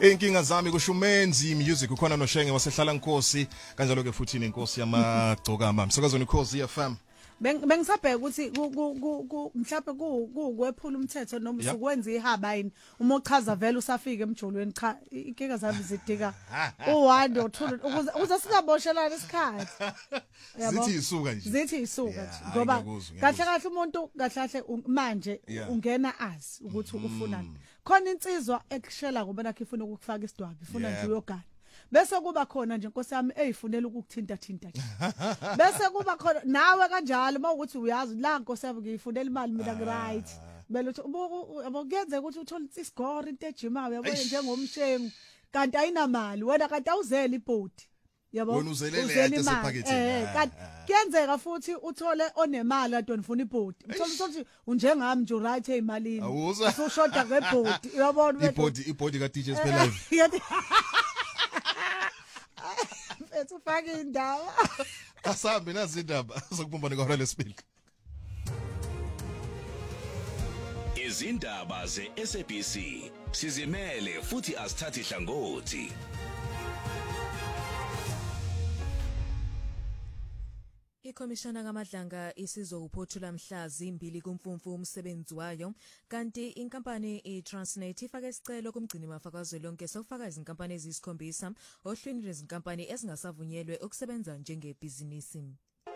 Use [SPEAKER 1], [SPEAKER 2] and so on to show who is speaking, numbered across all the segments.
[SPEAKER 1] Inkinga zami kushumenzi music ukhona noshenge wasehlala Nkosi kanjalo ke futhi inkosi yamagcokama msakazweni Khosi FM.
[SPEAKER 2] Bengisabheka ukuthi mhlawumbe kwephula umthetho noma usukwenza ihaba yini uma uchaza vele usafika emjolweni cha inkinga zami zidika u1 no2 ukuze singaboshelana isikhathi
[SPEAKER 1] yabo zithi
[SPEAKER 2] isuka nje ngoba kahle umuntu kahle manje ungena azi ukuthi ufunani khona insizwa ekushela ngoba nakho ifuna ukufaka isidwabi ifuna nje uyogana bese kuba khona nje Nkosi yami eyifunela ukukuthinta nje bese kuba khona nawe kanjalo mawukuthi uyazi la Nkosi yami ngiyifunela imali mina right bele uthi ukuthi uthole isigore into ejimayo yabo njengomshengu kanti ayinamali wena kanti awuzeli ibhodi yabo
[SPEAKER 1] wena uzelele yasephaketheni
[SPEAKER 2] kanti kuyenzeka futhi uthole onemali kanti ufuna ibhodi uthola ukuthi unjengami nje right eyimalini ushoda ngebhodi uyabona
[SPEAKER 1] ibhodi ka DJ Spell Live
[SPEAKER 2] ufake indaba
[SPEAKER 1] asambe nazi indaba sokubumbana ngahora lesibili
[SPEAKER 3] izindaba ze-SABC sizimele futhi asithathi hlangothi.
[SPEAKER 4] Ikomishana kaMadlanga isizophothula mhla zimbili kumfumfu umsebenzi wayo kanti inkampani iTransnet ifake isicelo kumgcini mafakazwe lonke sokufaka izinkampani ezisikhombisa ohlwini lwezinkampani ezingasavunyelwe ukusebenza njengebhizinisi.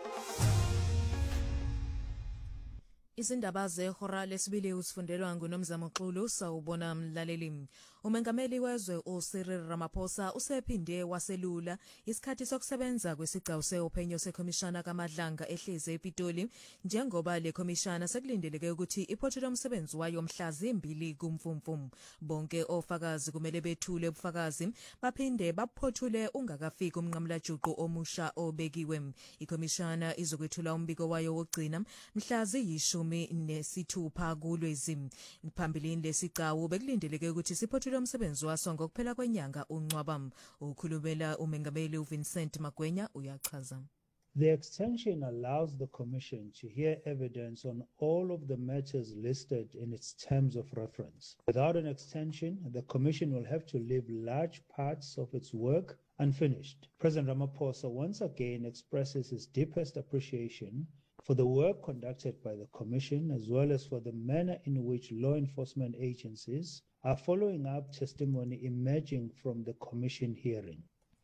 [SPEAKER 4] Izindaba zehora lesibili usifundelwa nguNomzamo Xulu sawubona mlaleli. Umengameli wezwe uCyril Ramaphosa usephinde waselula isikhathi sokusebenza kwesigcawu seophenyo sekomishana kaMadlanga ehleze ePitoli njengoba le komishana sekulindeleke ukuthi iphothule umsebenzi wayo mhla zimbili kumfumfu. Bonke ofakazi kumele bethule ubufakazi baphinde baphothule ungakafiki umnqamlajuqu omusha obekiwe. Ikomishana izokwethula umbiko wayo wokugcina mhla nesithupha kuLwezi. Phambilini lesigcawu bekulindeleke ukuthi siphothule umsebenzi waso ngokuphela kwenyanga uNcwaba. Ukhulumela umengameli uVincent Magwenya uyachaza.
[SPEAKER 5] The extension allows the Commission to hear evidence on all of the matters listed in its terms of reference. Without an extension, the Commission will have to leave large parts of its work unfinished. President Ramaphosa once again expresses his deepest appreciation for the work conducted by the Commission as well as for the manner in which law enforcement agencies are following up testimony emerging from the Commission hearing.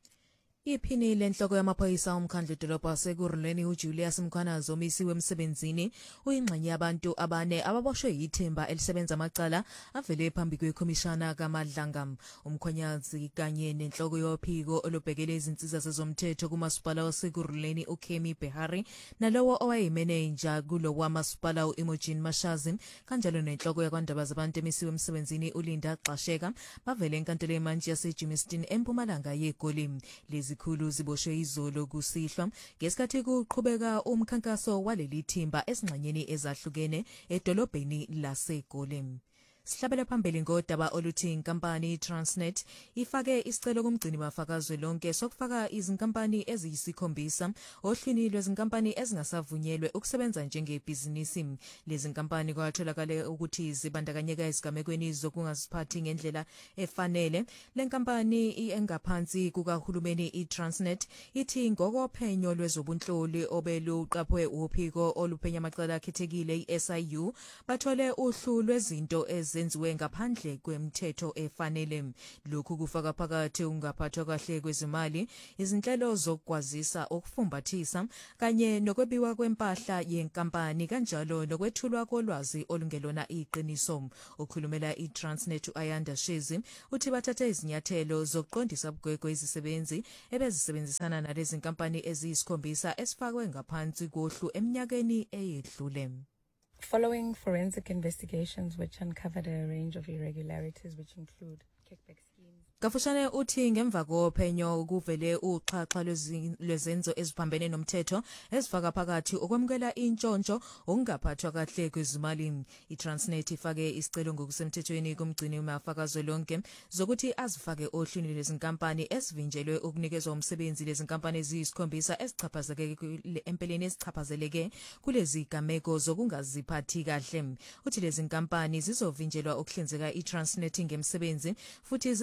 [SPEAKER 4] Iphinile enhloko yamaphoyisa omkhandlu dolobha waseKuruleni uJulius Mkhwanazi omisiwe emsebenzini uyingxenye yabantu abane ababoshwe yithimba elisebenza amacala avele phambi kwekomishana kaMadlanga. Umkhwanyazi kanye nenhloko yophiko olubhekele izinsiza zezomthetho kumasipala waseKuruleni uKemi Behari nalowo owayemeneja kulo wamasipala uImogene Mashazi kanjalo nenhloko yakwandaba zabantu emisiwe emsebenzini uLinda Xasheka bavele enkantolo emantshi yaseJimmiston eMpumalanga yeGoli. Izikhulu ziboshwe izolo kusihlwa ngesikhathi kuqhubeka umkhankaso waleli thimba esingxanyeni ezahlukene edolobheni laseGoli. Sihlabela phambili ngodaba oluthi inkampani Transnet ifake isicelo kumgcini mafakazwe lonke sokufaka izinkampani eziyisikhombisa ohlwini lwezinkampani ezingasavunyelwe ukusebenza njengebhizinisi. Lezi nkampani kwatholakala ukuthi zibandakanyeka ezigamekweni zokungaziphathi ngendlela efanele. Le nkampani engaphansi kukahulumeni iTransnet ithi ngokophenyo lwezobunhloli obeluqaphwe uphiko oluphenya amacala akhethekile iSIU bathole uhlu lwezinto zenziwe ngaphandle kwemthetho efanele. Lokhu kufaka phakathi ungaphathwa kahle kwezimali, izinhlelo zokwazisa okufumbathisa kanye nokwebiwa kwempahla yenkampani kanjalo nokwethulwa kolwazi olungelona iqiniso. Ukhulumela iTransnet uAyanda Shezi uthi bathathe izinyathelo zokuqondisa ubugwegwe izisebenzi ebezisebenzisana nalezi nkampani eziyisikhombisa esifakwe ngaphansi kohlu eminyakeni eyedlule.
[SPEAKER 6] Following forensic investigations which uncovered a range of irregularities which include kickback schemes.
[SPEAKER 4] Kafushane uthi ngemva kophenyo kuvele uxhaxha lwezenzo eziphambene nomthetho ezifaka phakathi okwamukela intshontsho okungaphathwa kahle kwezimali. iTransnet ifake isicelo ngokusemthethweni kumgcini mafakazwe lonke zokuthi azifake ohlwini lwezinkampani esivinjelwe ukunikezwa umsebenzi lezinkampani eziyisikhombisa ezichaphazekile empeleni ezichaphazeleke kulezi gameko zokungaziphathi kahle. Uthi lezi nkampani zizovinjelwa ukuhlinzeka iTransnet ngemsebenzi futhi zizothathelwa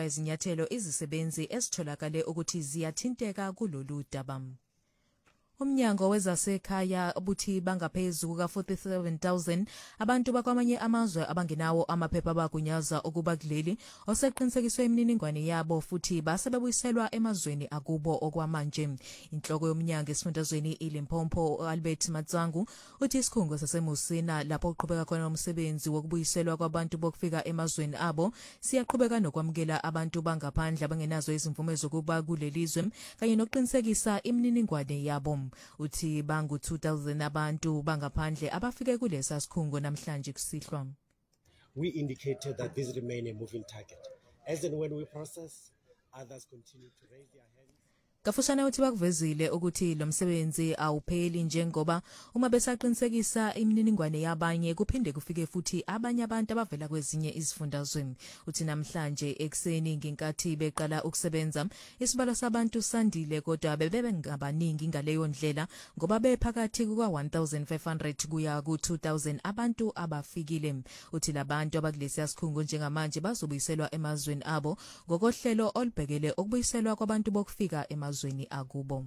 [SPEAKER 4] ukuthathelwa izinyathelo izisebenzi ezitholakale ukuthi ziyathinteka kulolu daba. Umnyango wezasekhaya ubuthi bangaphezulu ka-47,000 abantu bakwamanye amazwe abangenawo amaphepha bagunyaza ukuba kuleli oseqinisekiswe imininingwane yabo futhi basebebuyiselwa emazweni akubo okwamanje. Inhloko yomnyango esifundazweni iLimpopo Albert Matsangu uthi isikhungo saseMusina lapho uqhubeka khona umsebenzi wokubuyiselwa kwabantu bokufika emazweni abo siyaqhubeka nokwamukela abantu bangaphandle abangenazo izimvume zokuba kulelizwe kanye nokuqinisekisa imininingwane yabo. Uthi bangu 2,000 abantu bangaphandle abafike kulesa sikhungo namhlanje kusihlwa.
[SPEAKER 7] We indicated that these remain a moving target. As and when we process, others continue to raise their hands.
[SPEAKER 4] Kafushane uthi bakuvezile ukuthi lo msebenzi awupheli njengoba uma besaqinisekisa imininingwane yabanye kuphinde kufike futhi abanye abantu abavela kwezinye izifundazwe. Uthi namhlanje ekseni ngenkathi beqala ukusebenza isibalo sabantu sandile kodwa bebengabaningi ngaleyo ndlela ngoba bephakathi kuka 1,500 kuya ku 2,000 abantu abafikile. Uthi labantu abakulesi sikhungo njengamanje bazobuyiselwa emazweni abo ngokohlelo olubhekele ukubuyiselwa kwabantu bokufika emazweni akubo.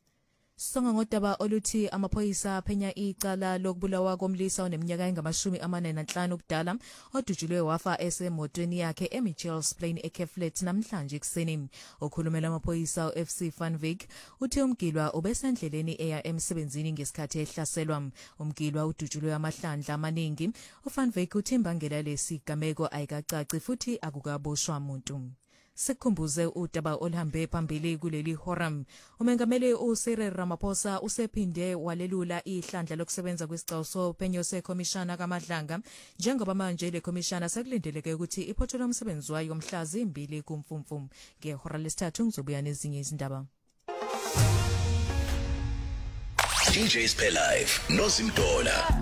[SPEAKER 4] Songa ngodaba oluthi amaphoyisa phenya icala lokubulawa komlisa oneminyaka engama-45 ubudala odutshulwe wafa esemotweni yakhe eMichel's Plain eKeflet namhlanje kuseni. Okhulumela amaphoyisa uFC Van Wyk uthi umgilwa ubesendleleni eya emsebenzini ngesikhathi ehlaselwa. Umgilwa udutshulwe amahlandla amaningi. uVan Wyk uthi imbangela lesi gameko ayikacaci futhi akukaboshwa umuntu. Sikhumbuze udaba oluhambe phambili kuleli horam. Umengameli uCyril Ramaphosa usephinde walelula ihlandla lokusebenza kwesigcawu sophenyo sekhomishana kaMadlanga njengoba manje le khomishana sekulindeleke ukuthi iphothule umsebenzi wayo mhla zimbili kuMfumfu. Ngehora lesithathu ngizobuya nezinye izindaba.
[SPEAKER 3] DJs Play Live, Nozimdola.